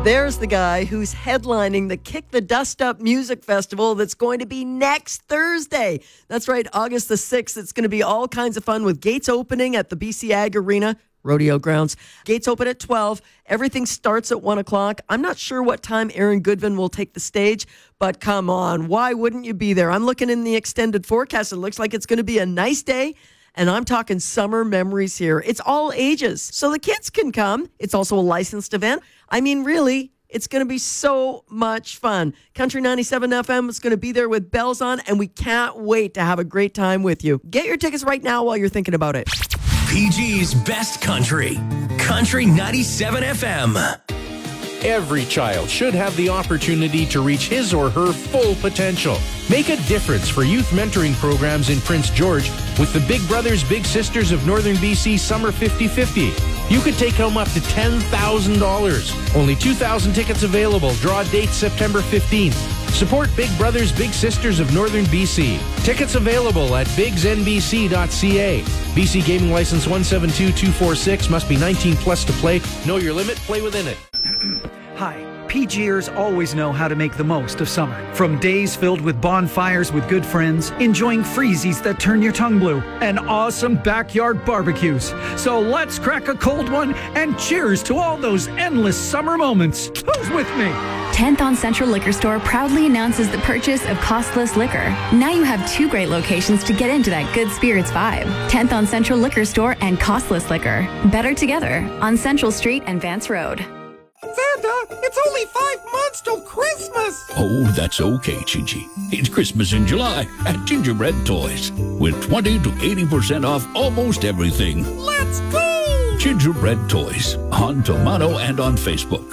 There's the guy who's headlining the Kick the Dust Up Music Festival that's going to be next Thursday. That's right, August the 6th. It's going to be all kinds of fun with gates opening at the BC Ag Arena, rodeo grounds. Gates open at 12. Everything starts at 1 o'clock. I'm not sure what time Aaron Goodvin will take the stage, but come on, why wouldn't you be there? I'm looking in the extended forecast. It looks like it's going to be a nice day. And I'm talking summer memories here. It's all ages, so the kids can come. It's also a licensed event. I mean, really, it's going to be so much fun. Country 97 FM is going to be there with bells on, and we can't wait to have a great time with you. Get your tickets right now while you're thinking about it. PG's Best Country. Country 97 FM. Every child should have the opportunity to reach his or her full potential. Make a difference for youth mentoring programs in Prince George with the Big Brothers Big Sisters of Northern BC Summer 50-50. You could take home up to $10,000. Only 2,000 tickets available. Draw date September 15th. Support Big Brothers Big Sisters of Northern BC. Tickets available at bigsnbc.ca. BC Gaming License 172246. Must be 19 plus to play. Know your limit. Play within it. Hi. PGers always know how to make the most of summer. From days filled with bonfires with good friends, enjoying freezies that turn your tongue blue, and awesome backyard barbecues. So let's crack a cold one and cheers to all those endless summer moments. Who's with me? 10th on Central Liquor Store proudly announces the purchase of costless liquor. Now you have two great locations to get into that good spirits vibe. 10th on Central Liquor Store and costless liquor. Better together on Central Street and Vance Road. Santa, it's only 5 months till Christmas! Oh, that's okay, Gingy. It's Christmas in July at Gingerbread Toys with 20 to 80% off almost everything. Let's go! Gingerbread Toys on Tomato and on Facebook.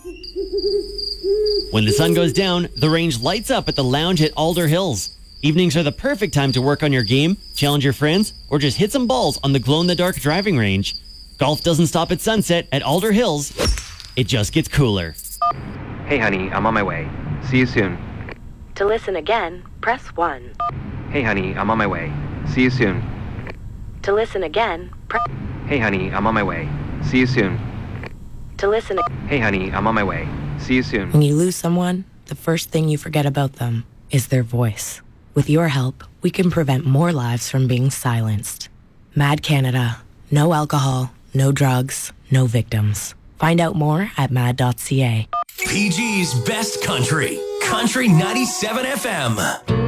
When the sun goes down, the range lights up at the lounge at Alder Hills. Evenings are the perfect time to work on your game, challenge your friends, or just hit some balls on the glow-in-the-dark driving range. Golf doesn't stop at sunset at Alder Hills. It just gets cooler. Hey, honey, I'm on my way. See you soon. To listen again, press 1. Hey, honey, I'm on my way. See you soon. To listen again, press... Hey, honey, I'm on my way. See you soon. To listen... Hey, honey, I'm on my way. See you soon. When you lose someone, the first thing you forget about them is their voice. With your help, we can prevent more lives from being silenced. Mad Canada. No alcohol, no drugs, no victims. Find out more at mad.ca. PG's Best Country. Country 97 FM.